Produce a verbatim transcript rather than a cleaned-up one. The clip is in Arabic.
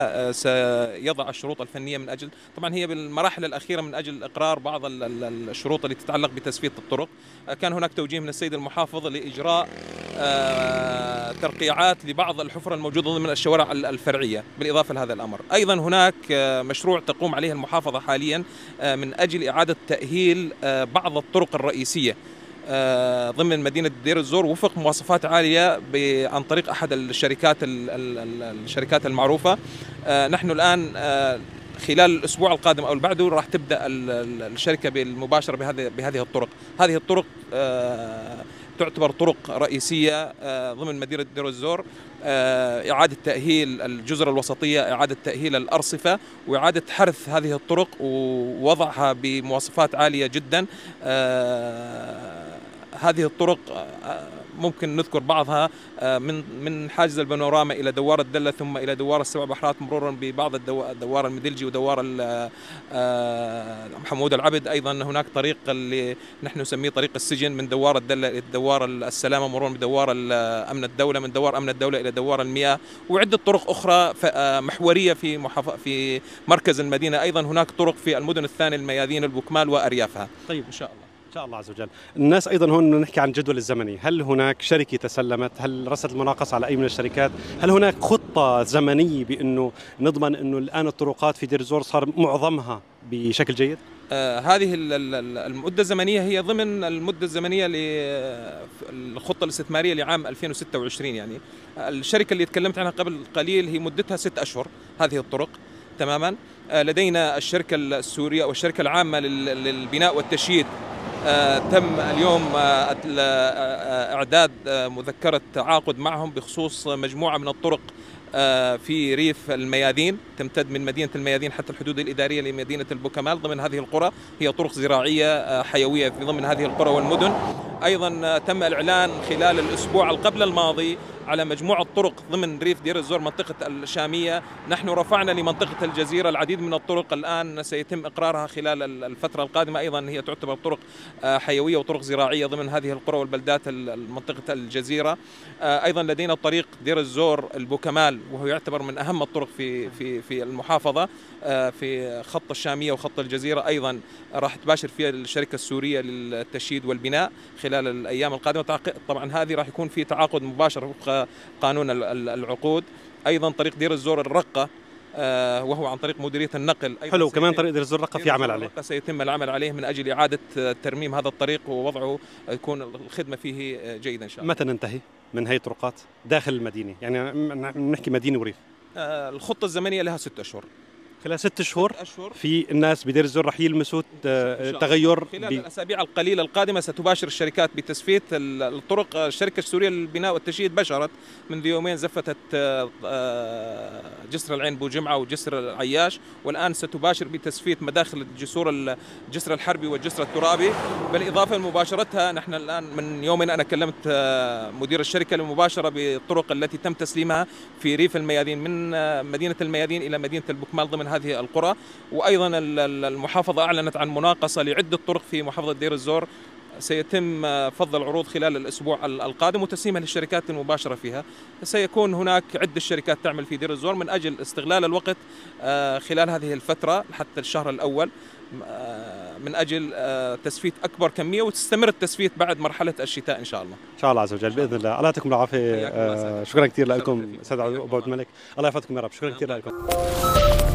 سيضع الشروط الفنية من أجل، طبعا هي بالمراحل الأخيرة من أجل إقرار بعض الشروط التي تتعلق بتسفية الطرق. كان هناك توجيه من السيد المحافظ لإجراء ترقيعات لبعض الحفر الموجودة ضمن الشوارع الفرعية. بالإضافة لهذا الأمر أيضا هناك مشروع تقوم عليه المحافظة حاليا من أجل إعادة تأهيل بعض الطرق الرئيسية ضمن مدينة دير الزور وفق مواصفات عالية عن طريق أحد الشركات الشركات المعروفة. نحن الآن خلال الأسبوع القادم أو بعده راح تبدأ الشركة بالمباشرة بهذه بهذه الطرق. هذه الطرق تعتبر طرق رئيسية ضمن مدينة دير الزور، إعادة تأهيل الجزر الوسطية، إعادة تأهيل الأرصفة، وإعادة حرث هذه الطرق ووضعها بمواصفات عالية جدا. هذه الطرق ممكن نذكر بعضها من من حاجز البانوراما الى دوار الدله ثم الى دوار السبع بحرات مرورا ببعض الدوار المدلجي ودوار محمود العبد. ايضا هناك طريق اللي نحن نسميه طريق السجن من دوار الدله الى دوار السلامه مرورا بدوار امن الدوله، من دوار امن الدوله الى دوار المياه، وعده طرق اخرى محوريه في محافظه في مركز المدينه. ايضا هناك طرق في المدن الثانيه الميادين البكمال واريافها. طيب ان شاء الله إن شاء الله عز وجل. الناس أيضا هون نحكي عن الجدول الزمني، هل هناك شركة تسلمت؟ هل رست المناقصة على أي من الشركات؟ هل هناك خطة زمنية بأنه نضمن أنه الآن الطرقات في دير الزور صار معظمها بشكل جيد؟ آه هذه المدة الزمنية هي ضمن المدة الزمنية للخطة الاستثمارية لعام ألفين وستة وعشرين. يعني الشركة اللي تكلمت عنها قبل قليل هي مدتها ست أشهر هذه الطرق تماما. آه لدينا الشركة السورية والشركة العامة للبناء والتشييد. آه تم اليوم آه آه إعداد آه مذكرة تعاقد معهم بخصوص مجموعة من الطرق آه في ريف الميادين، تمتد من مدينة الميادين حتى الحدود الإدارية لمدينة البوكمال. ضمن هذه القرى هي طرق زراعية آه حيوية في ضمن هذه القرى والمدن. أيضا آه تم الإعلان خلال الأسبوع قبل الماضي على مجموعة طرق ضمن ريف دير الزور منطقة الشامية. نحن رفعنا لمنطقة الجزيرة العديد من الطرق الآن سيتم إقرارها خلال الفترة القادمة. أيضا هي تعتبر طرق حيوية وطرق زراعية ضمن هذه القرى والبلدات منطقة الجزيرة. أيضا لدينا طريق دير الزور البوكمال وهو يعتبر من أهم الطرق في في في المحافظة في خط الشامية وخط الجزيرة. أيضا راح تباشر فيها الشركة السورية للتشييد والبناء خلال الأيام القادمة. طبعا هذه راح يكون في تعاقد مباشر وفق قانون العقود. أيضا طريق دير الزور الرقة آه وهو عن طريق مديرية النقل. حلو، كمان طريق دير الزور الرقة في عمل عليه، سيتم العمل عليه من أجل إعادة ترميم هذا الطريق ووضعه يكون الخدمة فيه جيدة إن شاء الله. متى ننتهي من هي الطرقات داخل المدينة؟ يعني نحكي مدينة وريف. آه الخطة الزمنية لها ست أشهر. خلال ست شهور في الناس بدير الزور رح يلمسوا تغير. خلال الأسابيع القليلة القادمة ستباشر الشركات بتسفية الطرق. الشركة السورية للبناء والتشييد بشرت منذ يومين، زفتت جسر العين بوجمعة وجسر العياش، والآن ستباشر بتسفية مداخل جسور الجسر الحربي والجسر الترابي. بالإضافة لمباشرتها نحن الآن من يومين أنا كلمت مدير الشركة للمباشرة بالطرق التي تم تسليمها في ريف الميادين من مدينة الميادين إلى مدينة البوكمال ضمن هذه القرى. وأيضا المحافظة أعلنت عن مناقصة لعدة طرق في محافظة دير الزور، سيتم فض العروض خلال الأسبوع القادم وتسليمها للشركات المباشرة فيها. سيكون هناك عدة شركات تعمل في دير الزور من أجل استغلال الوقت خلال هذه الفترة حتى الشهر الأول من أجل تسفيت أكبر كمية، وتستمر التسفيت بعد مرحلة الشتاء إن شاء الله. إن شاء الله عز وجل بإذن الله. الله يعطيكم العافية. شكرا كثير لكم سيد عبد الملك، الله يحفظكم يا رب. شكرا كثير لكم.